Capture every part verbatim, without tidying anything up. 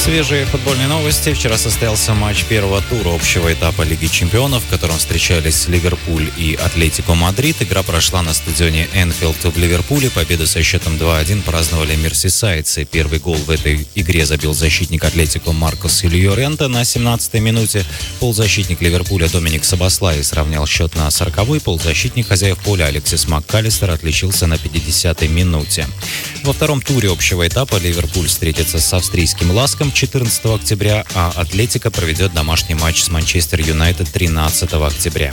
Свежие футбольные новости. Вчера состоялся матч первого тура общего этапа Лиги Чемпионов, в котором встречались Ливерпуль и Атлетико Мадрид. Игра прошла на стадионе Энфилд в Ливерпуле. Победу со счетом два-один праздновали мерсисайдцы. Первый гол в этой игре забил защитник Атлетико Маркос Льоренте на семнадцатой минуте. Полузащитник Ливерпуля Доминик Сабослай сравнял счет на сороковой. Полузащитник хозяев поля Алексис МакКаллистер отличился на пятидесятой минуте. Во втором туре общего этапа Ливерпуль встретится с австрийским Ласком четырнадцатого октября, а Атлетико проведет домашний матч с Манчестер Юнайтед тринадцатого октября.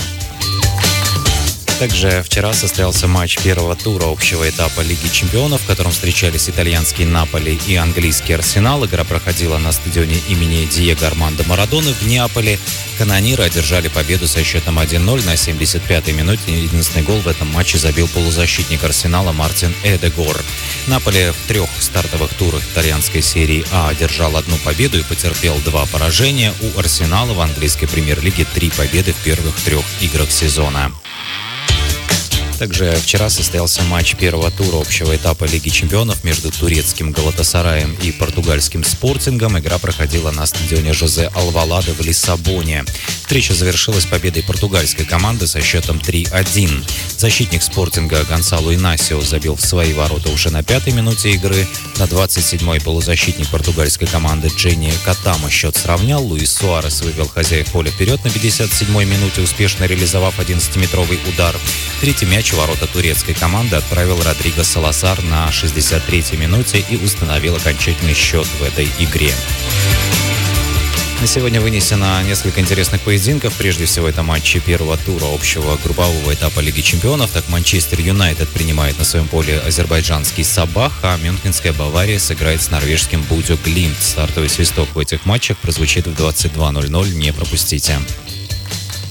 Также вчера состоялся матч первого тура общего этапа Лиги Чемпионов, в котором встречались итальянский Наполи и английский Арсенал. Игра проходила на стадионе имени Диего Армандо Марадоны в Неаполе. Канониры одержали победу со счетом один-ноль на семьдесят пятой минуте. Единственный гол в этом матче забил полузащитник Арсенала Мартин Эдегор. Наполи в трех стартовых турах итальянской серии А одержал одну победу и потерпел два поражения. У Арсенала в английской премьер-лиге три победы в первых трех играх сезона. Также вчера состоялся матч первого тура общего этапа Лиги Чемпионов между турецким Галатасараем и португальским Спортингом. Игра проходила на стадионе Жозе Алваладе в Лиссабоне. Встреча завершилась победой португальской команды со счетом три-один. Защитник Спортинга Гонсало Инасио забил в свои ворота уже на пятой минуте игры. На двадцать седьмой полузащитник португальской команды Дженни Катама счет сравнял. Луис Суарес вывел хозяев поля вперед на пятьдесят седьмой минуте, успешно реализовав одиннадцатиметровый удар. Третий мяч в ворота турецкой команды отправил Родриго Саласар на шестьдесят третьей минуте и установил окончательный счет в этой игре. На сегодня вынесено несколько интересных поединков. Прежде всего, это матчи первого тура общего группового этапа Лиги Чемпионов. Так, Манчестер Юнайтед принимает на своем поле азербайджанский Сабах, а мюнхенская Бавария сыграет с норвежским Бодø Glimt. Стартовый свисток в этих матчах прозвучит в двадцать два ноль ноль. Не пропустите.